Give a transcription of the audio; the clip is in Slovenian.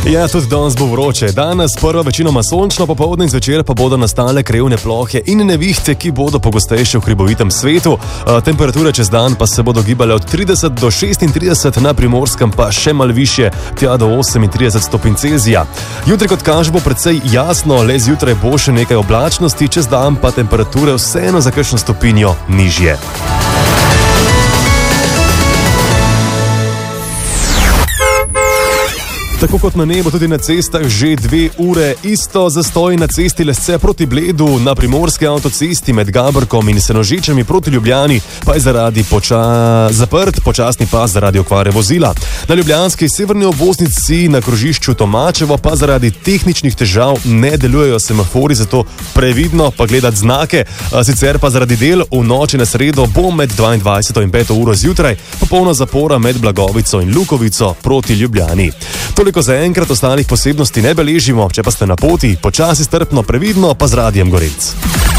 Ja, tudi danes bo vroče. Danes prva večinoma sončno, popoldne in zvečer pa bodo nastale krajevne plohe in nevihte, ki bodo pogostejše v hribovitem svetu. Temperature čez dan pa se bodo gibale od 30 do 36, na Primorskem pa še malo višje, tja do 38 stopinj Celzija. Jutri, kot kaže, bo precej jasno, le zjutraj bo še nekaj oblačnosti, čez dan pa temperature vseeno za kakšno stopinjo nižje. Tako kot na nebu, tudi na cestah že 2 ure. Isto zastoj na cesti Lesce proti Bledu, na primorski avtocesti med Gabrkom in Senožečami proti Ljubljani pa je zaradi zaprt počasni pas zaradi okvare vozila. Na ljubljanski severni obvoznici na krožišču Tomačevo pa zaradi tehničnih težav ne delujejo semafori, zato previdno pa gledati znake. Sicer pa zaradi del v noči na sredo bo med 22 in 5 uro zjutraj popolna zapora med Blagovico in Lukovico proti Ljubljani. Toliko za enkrat, ostalih posebnosti ne beležimo, če pa ste na poti, počasi, strpno, previdno, pa z Radiem Gorenc.